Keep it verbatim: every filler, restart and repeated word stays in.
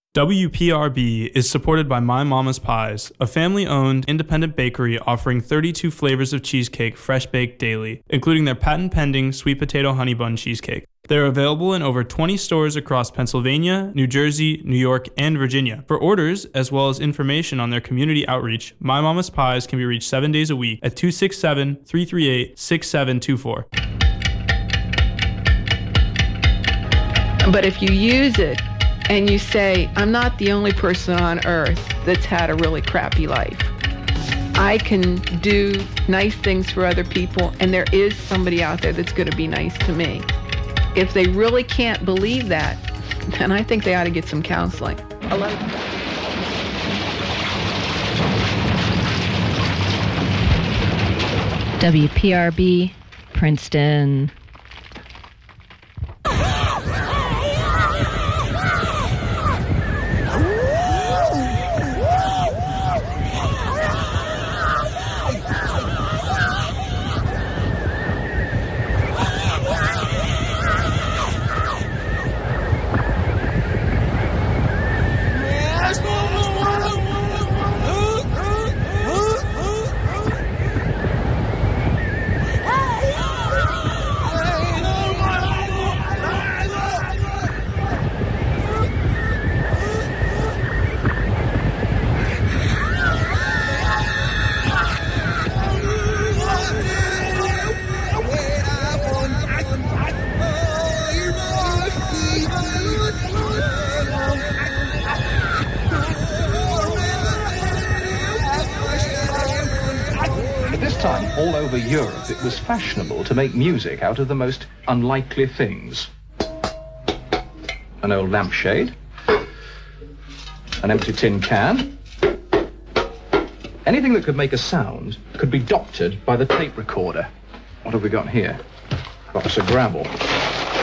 W P R B is supported by My Mama's Pies, a family-owned, independent bakery offering thirty-two flavors of cheesecake fresh-baked daily, including their patent-pending sweet potato honey bun cheesecake. They're available in over twenty stores across Pennsylvania, New Jersey, New York, and Virginia. For orders, as well as information on their community outreach, My Mama's Pies can be reached seven days a week at two six seven, three three eight, six seven two four. But if you use it, and you say, I'm not the only person on earth that's had a really crappy life. I can do nice things for other people, and there is somebody out there that's going to be nice to me. If they really can't believe that, then I think they ought to get some counseling. A lot of W P R B, Princeton. All over Europe, it was fashionable to make music out of the most unlikely things. An old lampshade, an empty tin can. Anything that could make a sound could be doctored by the tape recorder. What have we got here? Box of gravel.